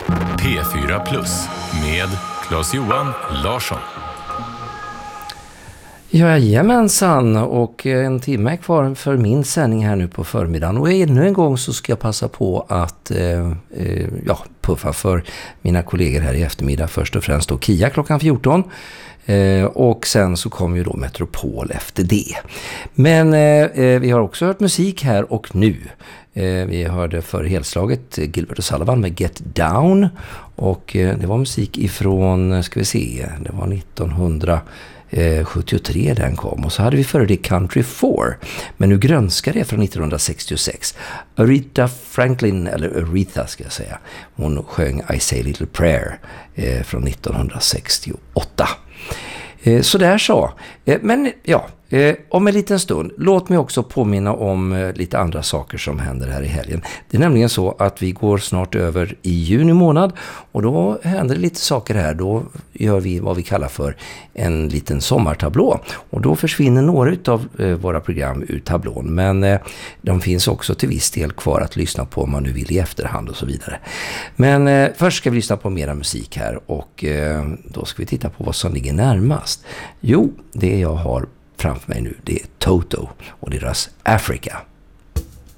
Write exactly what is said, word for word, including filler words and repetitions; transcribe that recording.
P fyra Plus med Claes-Johan Larsson. Jajamensan, och en timme kvar för min sändning här nu på förmiddagen. Och ännu en gång så ska jag passa på att eh, eh, ja, puffa för mina kollegor här i eftermiddag. Först och främst då Kia klockan fjorton. Eh, och sen så kommer ju då Metropol efter det. Men eh, vi har också hört musik här och nu. Eh, vi hörde för helslaget Gilbert O'Sullivan med Get Down. Och eh, det var musik ifrån, ska vi se, det var nittonhundrasjuttiotre den kom. Och så hade vi före det Country four. Men nu grönskar det från nittonhundrasextiosex. Aretha Franklin, eller Aretha ska jag säga. Hon sjöng I Say a Little Prayer eh, från nittonhundrasextioåtta. Eh, så där så. Eh, men ja, eh, om en liten stund, låt mig också påminna om eh, lite andra saker som händer här i helgen. Det är nämligen så att vi går snart över i juni månad, och då händer det lite saker här. Då gör vi vad vi kallar för en liten sommartablå, och då försvinner några av eh, våra program ur tablån, men eh, de finns också till viss del kvar att lyssna på om man nu vill i efterhand och så vidare. Men eh, först ska vi lyssna på mera musik här, och eh, då ska vi titta på vad som ligger närmast. Jo, det jag har framför mig nu, det är Toto och deras Africa.